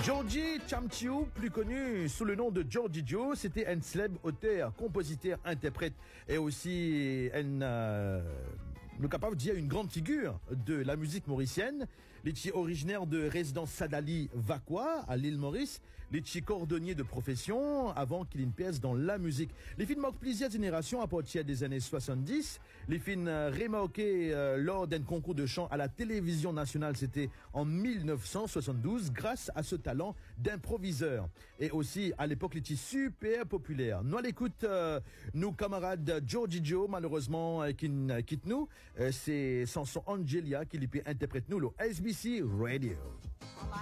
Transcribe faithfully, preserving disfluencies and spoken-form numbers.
Georgie Chamchiou, plus connu sous le nom de Georgie Joe, c'était un célèbre auteur, compositeur, interprète et aussi un, euh, nous capable de dire une grande figure de la musique mauricienne. Il est originaire de résidence Sadali Vakwa à l'île Maurice. Il est cordonnier de profession avant qu'il ait une pièce dans la musique. Les films marquent plusieurs générations à partir des années soixante-dix. Les films remarqués euh, lors d'un concours de chant à la télévision nationale, c'était en mille neuf cent soixante-douze grâce à ce talent d'improviseur. Et aussi, à l'époque, il était super populaire. Nous, à l'écoute, euh, nos camarades Georgie Joe, malheureusement, euh, qui euh, quitte nous. Euh, c'est Samson Angelia qui lui interprète nous, le S B C Radio.